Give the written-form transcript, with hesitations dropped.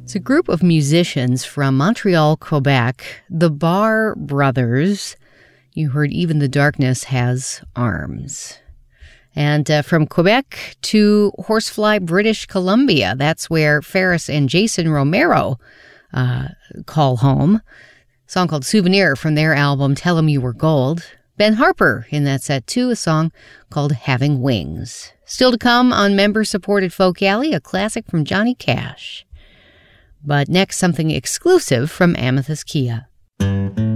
It's a group of musicians from Montreal, Quebec, the Bar Brothers. You heard Even the Darkness Has Arms. And from Quebec to Horsefly, British Columbia. That's where Ferris and Jason Romero call home. A song called Souvenir from their album Tell 'Em You Were Gold. Ben Harper in that set too, a song called Having Wings. Still to come on member-supported Folk Alley, a classic from Johnny Cash. But next, something exclusive from Amethyst Kia.